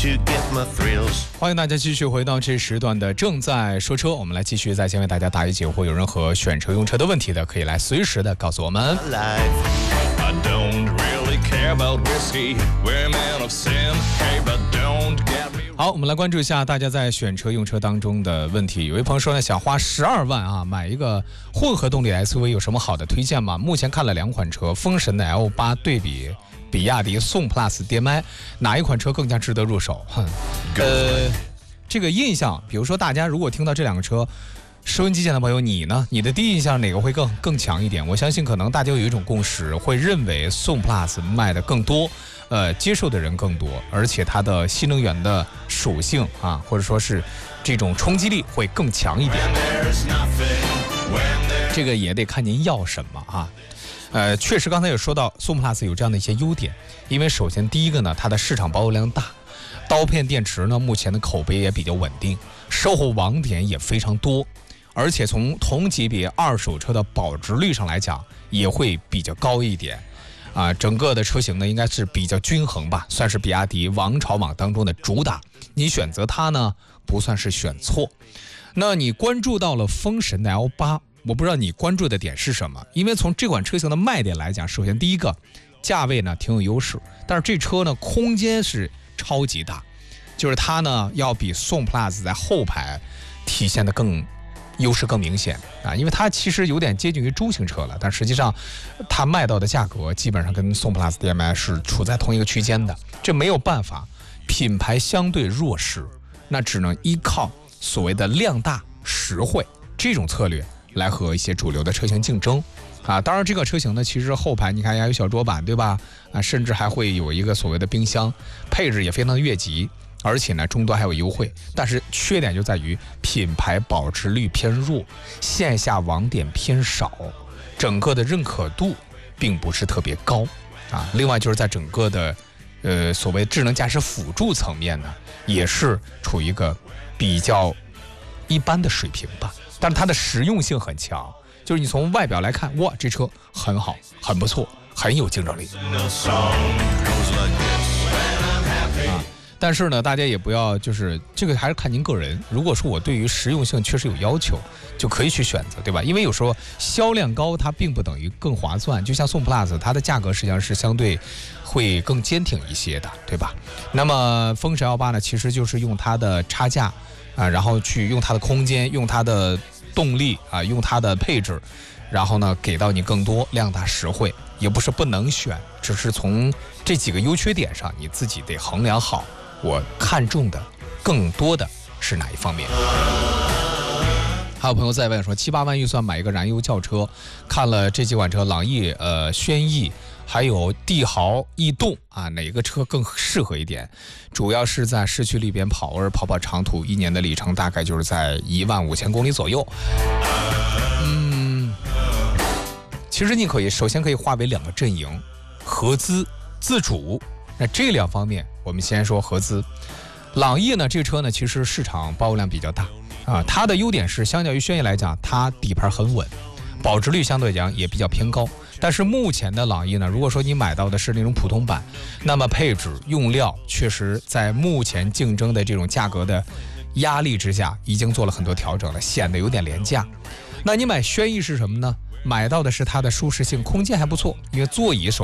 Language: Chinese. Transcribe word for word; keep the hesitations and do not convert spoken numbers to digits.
欢迎大家继续回到这时段的正在说车，我们来继续在线为大家答疑解惑。有任何选车用车的问题的，可以来随时的告诉我们。好，我们来关注一下大家在选车用车当中的问题。有位朋友说呢，想花十二万啊买一个混合动力 S U V， 有什么好的推荐吗？目前看了两款车，风神的 L 八 对比比亚迪宋 Plus D M I， 哪一款车更加值得入手？哼，呃，这个印象，比如说大家如果听到这两个车，收音机前的朋友，你呢？你的第一印象哪个会更更强一点？我相信可能大家有一种共识，会认为宋 Plus 卖的更多，呃，接受的人更多，而且它的新能源的属性啊，或者说是这种冲击力会更强一点。这个也得看您要什么啊。呃，确实刚才有说到宋 Plus 有这样的一些优点，因为首先第一个呢，它的市场保有量大，刀片电池呢目前的口碑也比较稳定，售后网点也非常多。而且从同级别二手车的保值率上来讲，也会比较高一点，啊，整个的车型呢应该是比较均衡吧，算是比亚迪王朝网当中的主打。你选择它呢，不算是选错。那你关注到了风神的 L 八，我不知道你关注的点是什么？因为从这款车型的卖点来讲，首先第一个，价位呢挺有优势，但是这车呢空间是超级大，就是它呢要比宋 Plus 在后排体现的更。优势更明显啊，因为它其实有点接近于中型车了，但实际上它卖到的价格基本上跟宋 Plus D M I 是处在同一个区间的，这没有办法，品牌相对弱势，那只能依靠所谓的量大实惠这种策略来和一些主流的车型竞争啊。当然这个车型呢，其实后排你看还有小桌板，对吧？啊，甚至还会有一个所谓的冰箱，配置也非常越级。而且呢，终端还有优惠，但是缺点就在于品牌保值率偏弱，线下网点偏少，整个的认可度并不是特别高啊。另外就是在整个的呃所谓智能驾驶辅助层面呢，也是处于一个比较一般的水平吧。但是它的实用性很强，就是你从外表来看，哇，这车很好，很不错，很有竞争力。啊。但是呢，大家也不要就是这个还是看您个人。如果说我对于实用性确实有要求，就可以去选择，对吧？因为有时候销量高，它并不等于更划算。就像宋 Plus， 它的价格实际上是相对会更坚挺一些的，对吧？那么风神 L 八呢，其实就是用它的差价啊，然后去用它的空间，用它的动力啊，用它的配置，然后呢给到你更多，量大实惠，也不是不能选，只是从这几个优缺点上，你自己得衡量好。我看中的更多的是哪一方面？还有朋友在问说，七八万预算买一个燃油轿车，看了这几款车，朗逸、呃轩逸，还有帝豪、逸动啊，哪个车更适合一点？主要是在市区里边跑，而跑跑长途，一年的里程大概就是在一万五千公里左右。嗯，其实你可以首先可以划为两个阵营，合资、自主。那这两方面，我们先说合资。朗逸呢，这个车呢，其实市场保有量比较大啊。它的优点是，相较于轩逸来讲，它底盘很稳，保值率相对来讲也比较偏高。但是目前的朗逸呢，如果说你买到的是那种普通版，那么配置、用料确实在目前竞争的这种价格的压力之下，已经做了很多调整了，显得有点廉价。那你买轩逸是什么呢？买到的是它的舒适性，空间还不错，因为座椅手